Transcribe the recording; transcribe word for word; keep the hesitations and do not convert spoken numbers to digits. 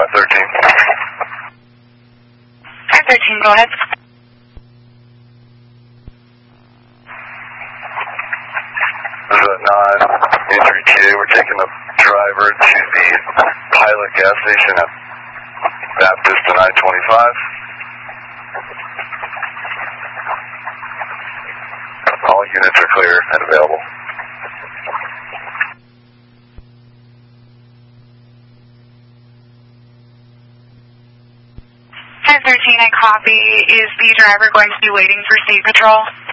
five thirteen. five thirteen, go ahead. This is a non-entry Q. We're taking the driver to the Pilot gas station at Baptist and I twenty-five. All units are clear and available. five thirteen, I copy. Is the driver going to be waiting for state patrol?